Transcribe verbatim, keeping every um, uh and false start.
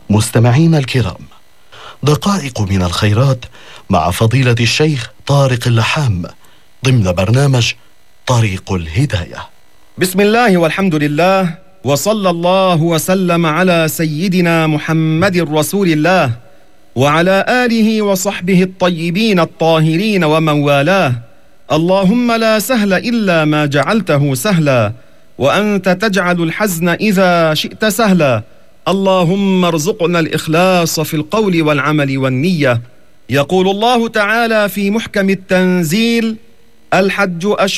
مستمعين الكرام، دقائق من الخيرات مع فضيلة الشيخ طارق اللحام ضمن برنامج طريق الهداية. بسم الله والحمد لله، وصلى الله وسلم على سيدنا محمد رسول الله وعلى آله وصحبه الطيبين الطاهرين ومن والاه. اللهم لا سهل إلا ما جعلته سهلا، وأنت تجعل الحزن إذا شئت سهلا. اللهم ارزقنا الإخلاص في القول والعمل والنية. يقول الله تعالى في محكم التنزيل: الحج أشهر